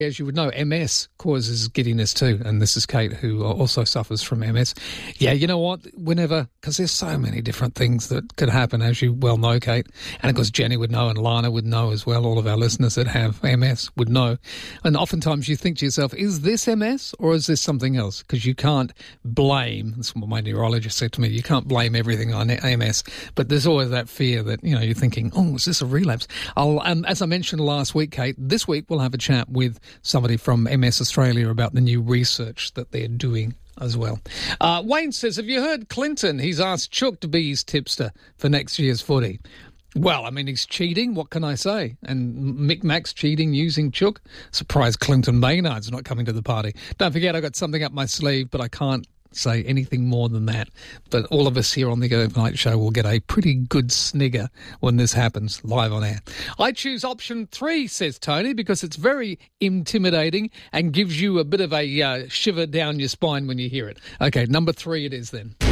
As you would know, MS causes giddiness too, and this is Kate, who also suffers from MS. Yeah, you know what? Whenever, because there's so many different things that could happen, as you well know, Kate, and of course Jenny would know and Lana would know as well, all of our listeners that have MS would know. And oftentimes you think to yourself, is this MS or is this something else? Because you can't blame, that's what my neurologist said to me, you can't blame everything on MS, but there's always that fear that, you know, you're thinking, oh, is this a relapse? As I mentioned last week, Kate, this week we'll have a chat with somebody from MS Australia about the new research that they're doing as well. Wayne says, have you heard Clinton? He's asked Chook to be his tipster for next year's footy. Well, I mean, he's cheating. What can I say? And Mick Mack's cheating using Chook. Surprised Clinton Maynard's not coming to the party. Don't forget, I've got something up my sleeve, but I can't say anything more than that. But all of us here on the Overnight Show will get a pretty good snigger when this happens live on air. I choose option 3, says Tony, because it's very intimidating and gives you a bit of a shiver down your spine when you hear it. Okay, number 3 it is then.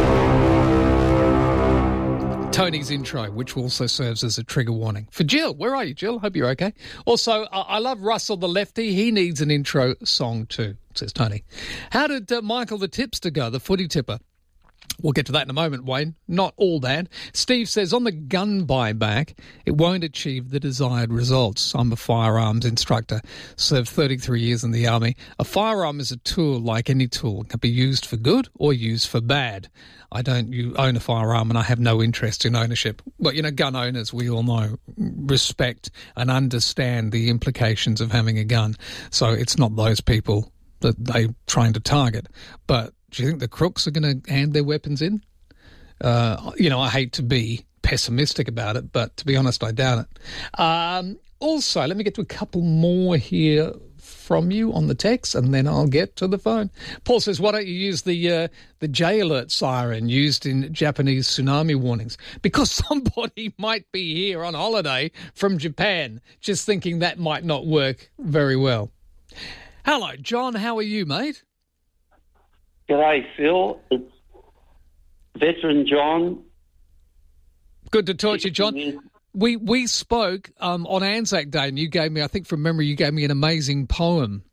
Tony's intro, which also serves as a trigger warning. For Jill, where are you, Jill? Hope you're okay. Also, I love Russell the Lefty. He needs an intro song too, says Tony. How did Michael the Tipster go, the footy tipper? We'll get to that in a moment, Wayne. Not all bad. Steve says, on the gun buyback, it won't achieve the desired results. I'm a firearms instructor, served 33 years in the Army. A firearm is a tool like any tool. It can be used for good or used for bad. I don't own a firearm and I have no interest in ownership. But, you know, gun owners, we all know, respect and understand the implications of having a gun. So it's not those people that they're trying to target. But do you think the crooks are going to hand their weapons in? You know, I hate to be pessimistic about it, but to be honest, I doubt it. Also, let me get to a couple more here from you on the text, and then I'll get to the phone. Paul says, why don't you use the J alert siren used in Japanese tsunami warnings? Because somebody might be here on holiday from Japan, just thinking that might not work very well. Hello, John. How are you, mate? G'day, Phil. It's Veteran John. Good to talk to you, John. We spoke on Anzac Day, and you gave me, I think from memory, you gave me an amazing poem.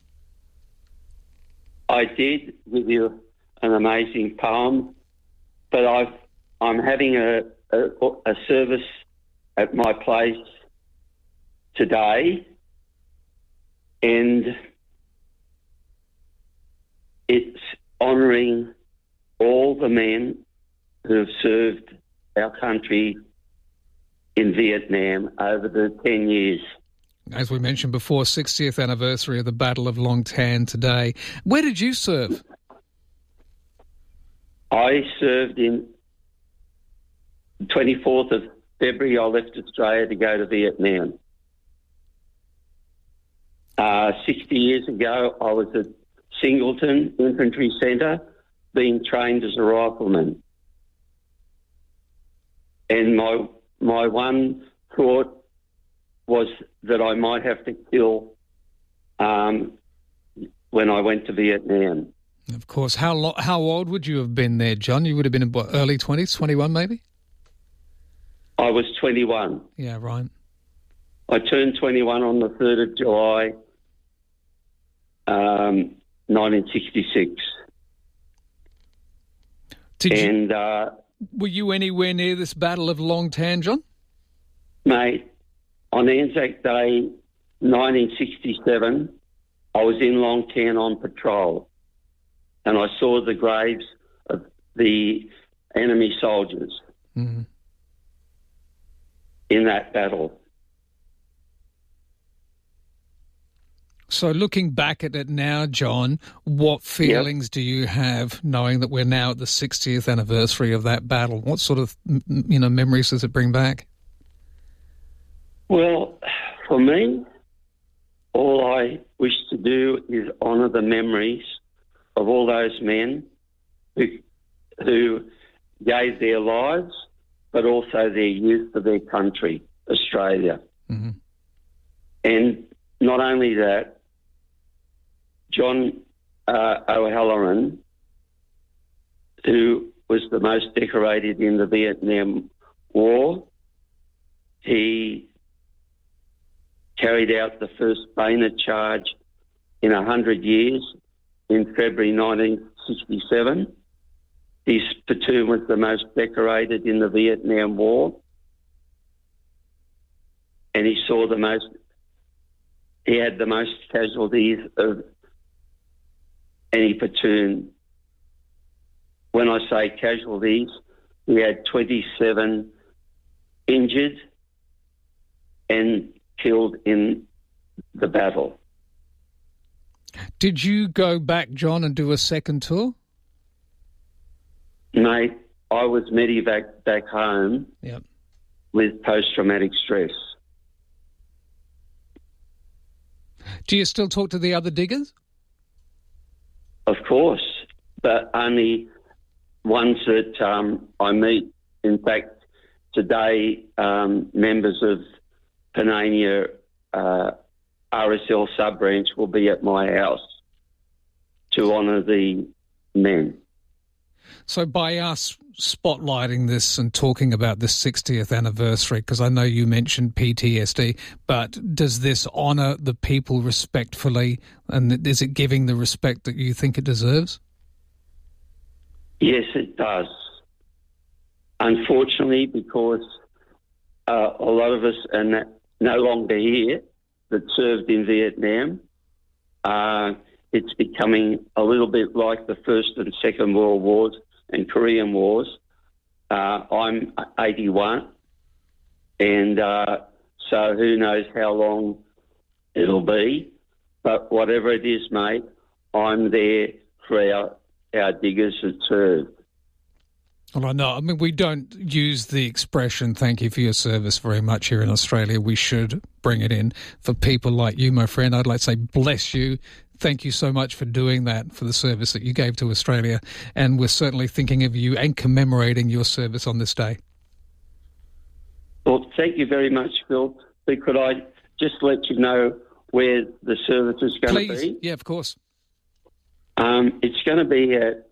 I did give you an amazing poem, but I'm having a service at my place today, and it's honouring all the men who have served our country in Vietnam over the 10 years. As we mentioned before, 60th anniversary of the Battle of Long Tan today. Where did you serve? I served in 24th of February. I left Australia to go to Vietnam. 60 years ago, I was at Singleton Infantry Centre being trained as a rifleman. And my one thought was that I might have to kill when I went to Vietnam. Of course. How old would you have been there, John? You would have been in what, early 20s, 21 maybe? I was 21. Yeah, right. I turned 21 on the 3rd of July, 1966. Were you anywhere near this Battle of Long Tan, John? Mate, on Anzac Day, 1967, I was in Long Tan on patrol, and I saw the graves of the enemy soldiers in that battle. So looking back at it now, John, what feelings do you have knowing that we're now at the 60th anniversary of that battle? What sort of, memories does it bring back? Well, for me, all I wish to do is honour the memories of all those men who gave their lives, but also their youth for their country, Australia. Mm-hmm. And not only that, John O'Halloran, who was the most decorated in the Vietnam War, he carried out the first bayonet charge in 100 years in February 1967. His platoon was the most decorated in the Vietnam War, and he had the most casualties of any platoon. When I say casualties, he had 27 injured and killed in the battle. Did you go back, John, and do a second tour? Mate, I was medevac back home with post-traumatic stress. Do you still talk to the other diggers? Of course, but only ones that I meet. In fact, today, members of Panania RSL sub-branch will be at my house to honour the men. So by us spotlighting this and talking about this 60th anniversary, because I know you mentioned PTSD, but does this honour the people respectfully, and is it giving the respect that you think it deserves? Yes, it does. Unfortunately, because a lot of us are no longer here that served in Vietnam, it's becoming a little bit like the First and Second World Wars and Korean Wars. I'm 81, and so who knows how long it'll be. But whatever it is, mate, I'm there for our diggers that serve. Well, I know. I mean, we don't use the expression "thank you for your service" very much here in Australia. We should bring it in for people like you, my friend. I'd like to say bless you. Thank you so much for doing that, for the service that you gave to Australia. And we're certainly thinking of you and commemorating your service on this day. Well, thank you very much, Phil. Could I just let you know where the service is going to be? Yeah, of course. It's going to be at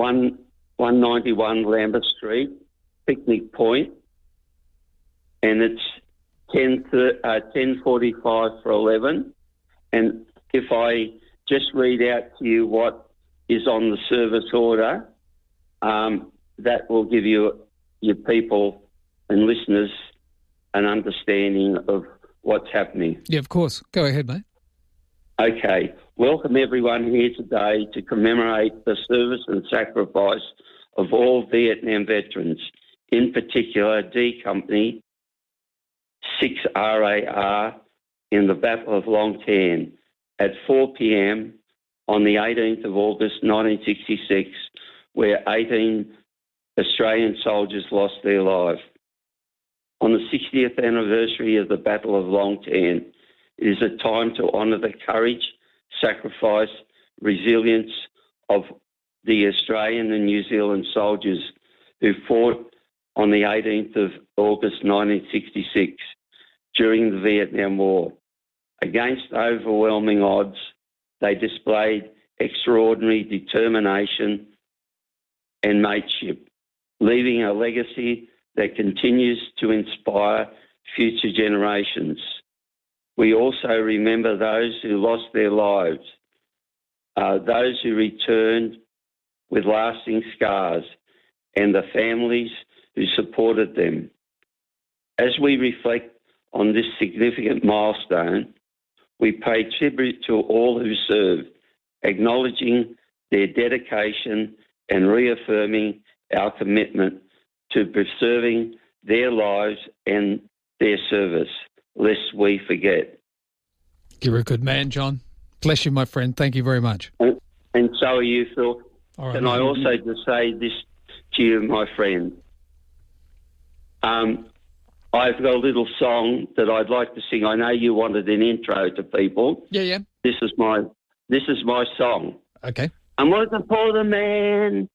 191 Lambeth Street, Picnic Point, and it's 10:45 for 11. And if I just read out to you what is on the service order, that will give you, your people and listeners, an understanding of what's happening. Yeah, of course. Go ahead, mate. Okay. Welcome everyone here today to commemorate the service and sacrifice of all Vietnam veterans, in particular D Company 6 RAR in the Battle of Long Tan at 4 p.m. on the 18th of August 1966, where 18 Australian soldiers lost their lives. On the 60th anniversary of the Battle of Long Tan, it is a time to honour the courage, sacrifice, resilience of the Australian and New Zealand soldiers who fought on the 18th of August 1966 during the Vietnam War. Against overwhelming odds, they displayed extraordinary determination and mateship, leaving a legacy that continues to inspire future generations. We also remember those who lost their lives, those who returned with lasting scars, and the families who supported them. As we reflect on this significant milestone, we pay tribute to all who served, acknowledging their dedication and reaffirming our commitment to preserving their lives and their service, lest we forget. You're a good man, John. Bless you, my friend. Thank you very much. And so are you, Phil. All right, Can I also just say this to you, my friend? I've got a little song that I'd like to sing. I know you wanted an intro to people. Yeah. This is my song. Okay. I'm working for the man,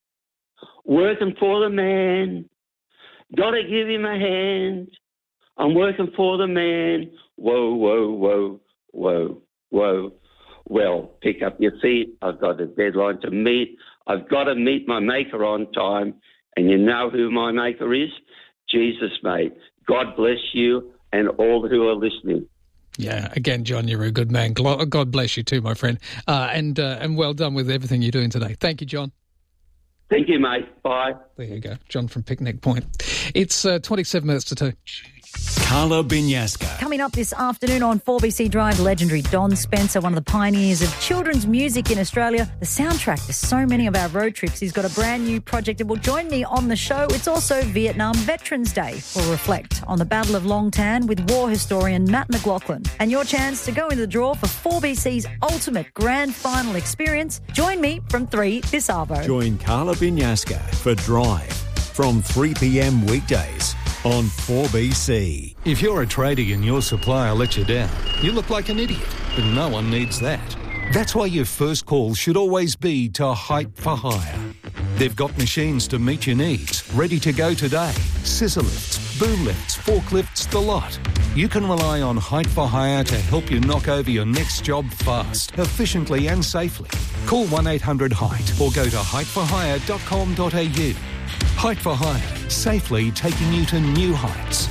gotta give him a hand. I'm working for the man, whoa, whoa, whoa, whoa, whoa. Well, pick up your feet, I've got a deadline to meet. I've got to meet my maker on time. And you know who my maker is? Jesus, mate. God bless you and all who are listening. Yeah, again, John, you're a good man. God bless you too, my friend. And well done with everything you're doing today. Thank you, John. Thank you, mate. Bye. There you go. John from Picnic Point. It's 27 minutes to 2. Carla Binyasca. Coming up this afternoon on 4BC Drive, legendary Don Spencer, one of the pioneers of children's music in Australia, the soundtrack to so many of our road trips. He's got a brand new project that will join me on the show. It's also Vietnam Veterans Day. We'll reflect on the Battle of Long Tan with war historian Matt McLaughlin. And your chance to go into the draw for 4BC's ultimate grand final experience. Join me from 3 this arvo. Join Carla Binyasca for Drive from 3 p.m. weekdays on 4BC. If you're a tradie and your supplier lets you down, you look like an idiot, but no one needs that. That's why your first call should always be to Height for Hire. They've got machines to meet your needs, ready to go today. Scissor lifts, boom lifts, forklifts, the lot. You can rely on Height for Hire to help you knock over your next job fast, efficiently and safely. Call 1-800-HEIGHT or go to heightforhire.com.au. Height for Hire, safely taking you to new heights.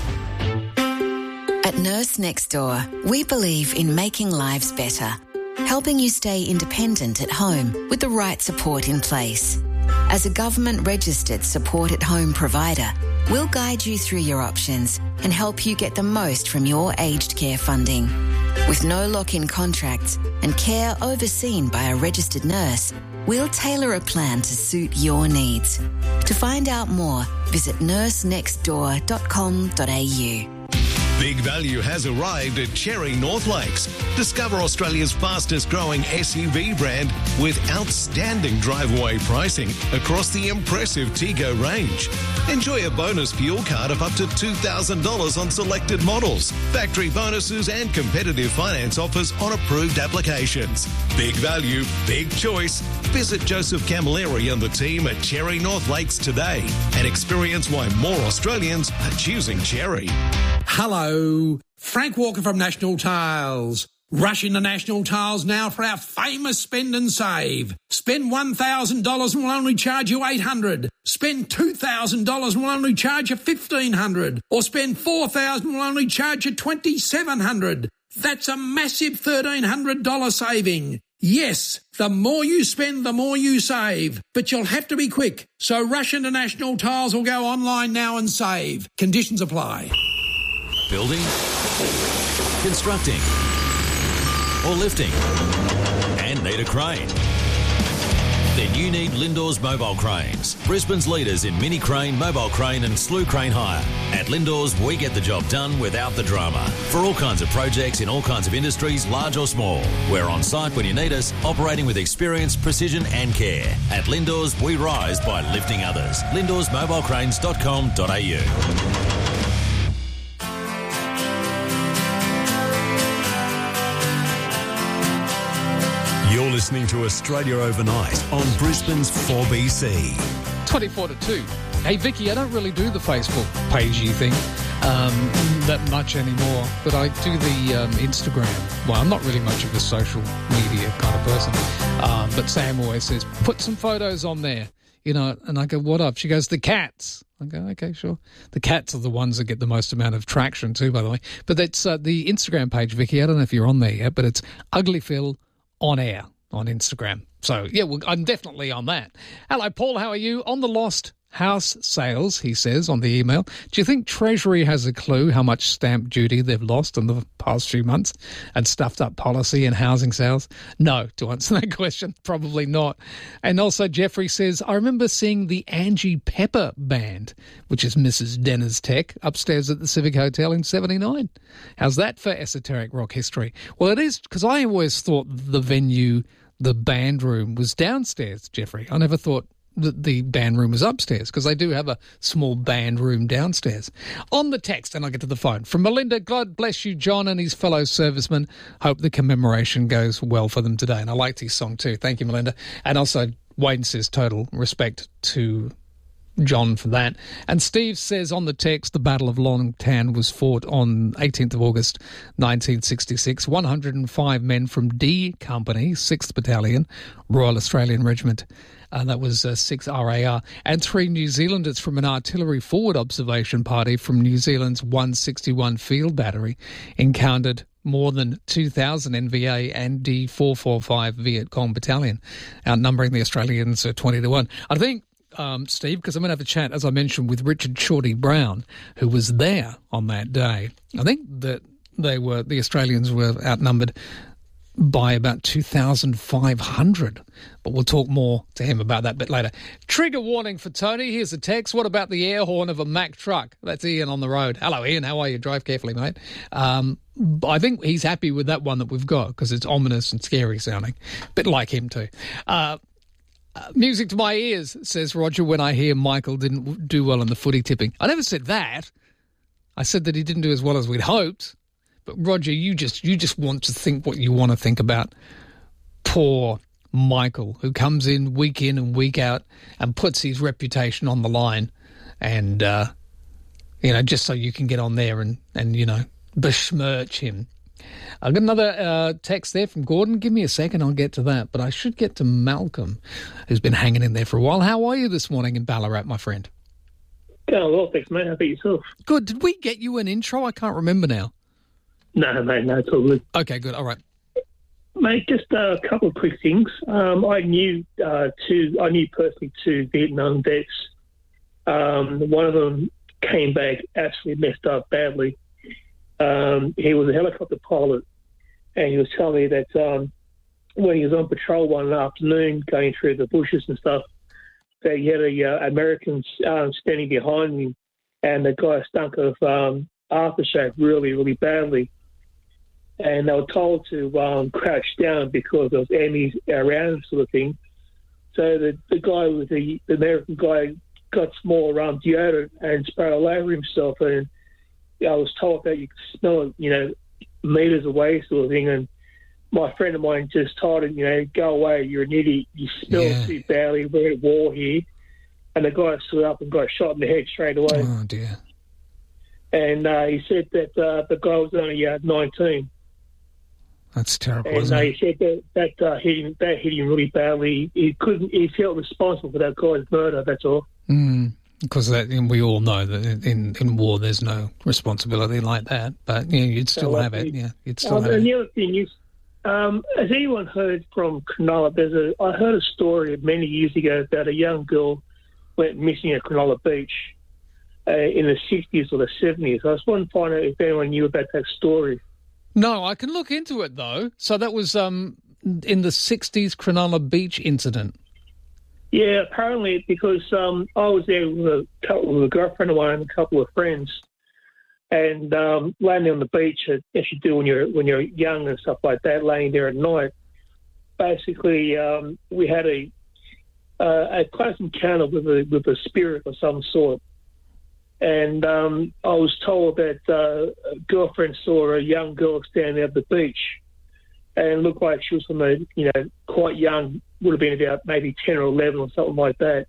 At Nurse Next Door, we believe in making lives better, helping you stay independent at home with the right support in place. As a government-registered support-at-home provider, we'll guide you through your options and help you get the most from your aged care funding. With no lock-in contracts and care overseen by a registered nurse, we'll tailor a plan to suit your needs. To find out more, visit nursenextdoor.com.au. Big value has arrived at Cherry North Lakes. Discover Australia's fastest growing SUV brand with outstanding drive-away pricing across the impressive Tego range. Enjoy a bonus fuel card of up to $2,000 on selected models, factory bonuses and competitive finance offers on approved applications. Big value, big choice. Visit Joseph Camilleri and the team at Cherry North Lakes today and experience why more Australians are choosing Cherry. Hello, Frank Walker from National Tiles. Rush into National Tiles now for our famous spend and save. Spend $1,000 and we'll only charge you $800. Spend $2,000 and we'll only charge you $1,500. Or spend $4,000 and we'll only charge you $2,700. That's a massive $1,300 saving. Yes, the more you spend, the more you save. But you'll have to be quick. So rush into National Tiles or go online now and save. Conditions apply. Building, constructing, or lifting, and need a crane? Then you need Lindors Mobile Cranes, Brisbane's leaders in mini crane, mobile crane and slew crane hire. At Lindors, we get the job done without the drama. For all kinds of projects in all kinds of industries, large or small. We're on site when you need us, operating with experience, precision and care. At Lindors, we rise by lifting others. LindorsMobileCranes.com.au. You're listening to Australia Overnight on Brisbane's 4BC. 24 to 2. Hey, Vicky, I don't really do the Facebook pagey thing that much anymore, but I do the Instagram. Well, I'm not really much of a social media kind of person, but Sam always says, put some photos on there, you know, and I go, what up? She goes, the cats. I go, okay, sure. The cats are the ones that get the most amount of traction too, by the way. But that's the Instagram page, Vicky. I don't know if you're on there yet, but it's Ugly Phil on air on Instagram. So, yeah, well, I'm definitely on that. Hello, Paul. How are you? On the lost house sales, he says on the email, do you think Treasury has a clue how much stamp duty they've lost in the past few months and stuffed up policy and housing sales? No, to answer that question, probably not. And also Jeffrey says, I remember seeing the Angie Pepper Band, which is Mrs. Denner's Tech, upstairs at the Civic Hotel in 79. How's that for esoteric rock history? Well, it is, because I always thought the venue, the band room, was downstairs, Jeffrey. I never thought the band room was upstairs, because they do have a small band room downstairs. On the text, and I'll get to the phone, from Melinda, God bless you, John and his fellow servicemen. Hope the commemoration goes well for them today. And I liked his song too. Thank you, Melinda. And also, Wayne says total respect to John for that. And Steve says on the text, the Battle of Long Tan was fought on 18th of August 1966. 105 men from D Company, 6th Battalion, Royal Australian Regiment, that was 6 RAR, and 3 New Zealanders from an artillery forward observation party from New Zealand's 161 Field Battery encountered more than 2,000 NVA and D445 Viet Cong battalion, outnumbering the Australians 20-1. I think, Steve, because I'm going to have a chat, as I mentioned, with Richard Shorty Brown, who was there on that day. I think that the Australians were outnumbered by about 2,500. But we'll talk more to him about that a bit later. Trigger warning for Tony. Here's a text. What about the air horn of a Mack truck? That's Ian on the road. Hello, Ian. How are you? Drive carefully, mate. I think he's happy with that one that we've got because it's ominous and scary sounding. Bit like him too. Music to my ears, says Roger, when I hear Michael didn't do well in the footy tipping. I never said that. I said that he didn't do as well as we'd hoped. But Roger, you just want to think what you want to think about poor Michael, who comes in and week out and puts his reputation on the line, and just so you can get on there and besmirch him. I've got another text there from Gordon. Give me a second, I'll get to that. But I should get to Malcolm, who's been hanging in there for a while. How are you this morning in Ballarat, my friend? Going well, thanks, mate. How about yourself? Good. Did we get you an intro? I can't remember now. No, mate, no, it's all good. Okay, good. All right. Mate, just a couple of quick things. I knew personally two Vietnam vets. One of them came back absolutely messed up badly. He was a helicopter pilot, and he was telling me that when he was on patrol one afternoon going through the bushes and stuff, that he had a American standing behind him, and the guy stunk of aftershave really, really badly. And they were told to crouch down because there was enemies around, sort of thing. So the guy with the American guy got some more deodorant and sprayed all over himself. And I was told that you could smell it, meters away, sort of thing. And my friend of mine just told him, go away, you're an idiot. You smell too badly. We're at war here. And the guy stood up and got shot in the head straight away. Oh dear! And he said that the guy was only 19. That's terrible, and isn't it? He said that hit him really badly. He felt responsible for that guy's murder, that's all. Because we all know that in war there's no responsibility like that. But you'd still have it. Yeah, you'd still have it. And the other thing is, has anyone heard from Cronulla? I heard a story many years ago about a young girl went missing at Cronulla Beach in the 60s or the 70s. I just wanted to find out if anyone knew about that story. No, I can look into it, though. So that was in the 60s Cronulla Beach incident. Yeah, apparently, because I was there with a girlfriend of mine and a couple of friends, and landing on the beach, as you do when you're young and stuff like that, laying there at night. Basically, we had a close encounter with a spirit of some sort. And I was told that a girlfriend saw a young girl standing at the beach and looked like she was from quite young, would have been about maybe 10 or 11 or something like that.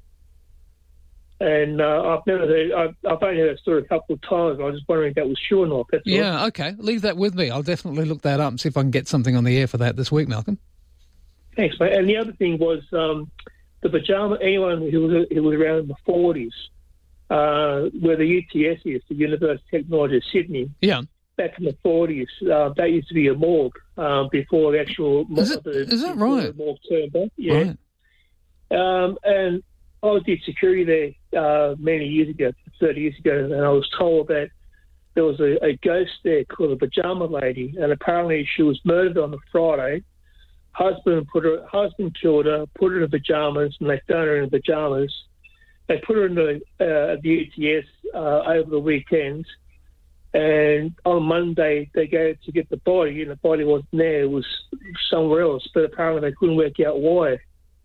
And I've only heard that story a couple of times. I was just wondering if that was true or not. That's all. Okay. Leave that with me. I'll definitely look that up and see if I can get something on the air for that this week, Malcolm. Thanks, mate. And the other thing was the pajama, anyone who was around in the 40s, where the UTS is, the University of Technology of Sydney. Yeah. Back in the 40s, that used to be a morgue before the actual... Is that right? The morgue turned up. Yeah. Right. And I did security there many years ago, 30 years ago, and I was told that there was a ghost there called the Pajama Lady, and apparently she was murdered on the Friday. Husband killed her, put her in pajamas, and they found her in pajamas. They put her in the UTS over the weekend, and on Monday they go to get the body, and the body wasn't there. It was somewhere else, but apparently they couldn't work out why.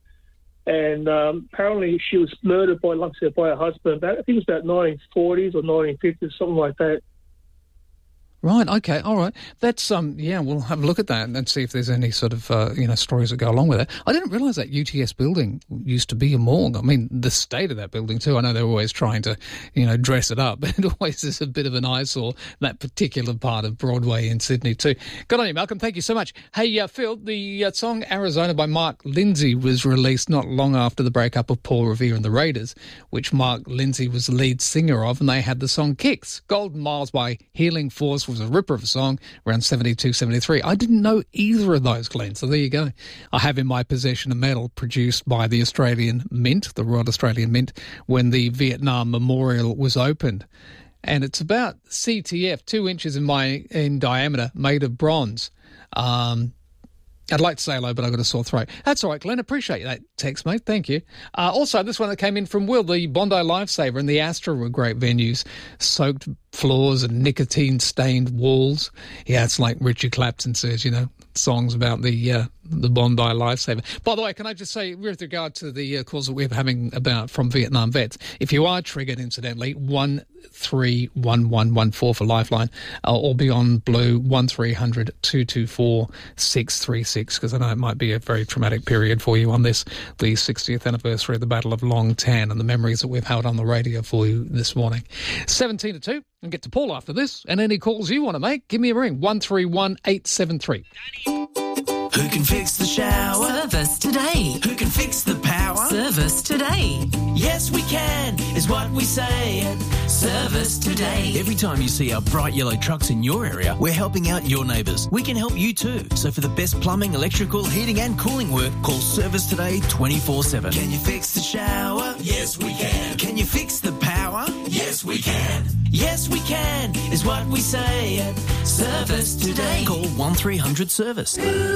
And apparently she was murdered by her husband. I think it was about 1940s or 1950s, something like that. Right, okay, all right. That's, we'll have a look at that and see if there's any sort of, stories that go along with it. I didn't realise that UTS building used to be a morgue. I mean, the state of that building too. I know they're always trying to, dress it up, but it always is a bit of an eyesore, that particular part of Broadway in Sydney too. Good on you, Malcolm. Thank you so much. Hey, Phil, the song Arizona by Mark Lindsay was released not long after the breakup of Paul Revere and the Raiders, which Mark Lindsay was the lead singer of, and they had the song Kicks. Golden Miles by Healing Force was was a ripper of a song around 72, 73. I didn't know either of those, Glenn, so there you go. I have in my possession a medal produced by the Australian Mint, the Royal Australian Mint, when the Vietnam Memorial was opened. And it's about CTF, 2 inches in diameter, made of bronze. I'd like to say hello, but I've got a sore throat. That's all right, Glenn. Appreciate that text, mate. Thank you. Also, this one that came in from Will, the Bondi Lifesaver and the Astra were great venues. Soaked floors and nicotine-stained walls. Yeah, it's like Richard Clapton says, you know, songs about the Bondi Lifesaver. By the way, can I just say, with regard to the calls that we're having about from Vietnam vets, if you are triggered, incidentally, 131114 for Lifeline, or Beyond Blue 1300 224 636, because I know it might be a very traumatic period for you on this, the 60th anniversary of the Battle of Long Tan and the memories that we've held on the radio for you this morning. 17 to 2, and get to Paul after this, and any calls you want to make, give me a ring, 131873. Who can fix the shower? Service today. Who can fix the power? Service today. Yes, we can, is what we say at Service Today. Every time you see our bright yellow trucks in your area, we're helping out your neighbours. We can help you too. So for the best plumbing, electrical, heating and cooling work, call Service Today 24/7. Can you fix the shower? Yes, we can. Can you fix the power? Yes, we can. Yes, we can, is what we say at Service Today. Call 1300 Service.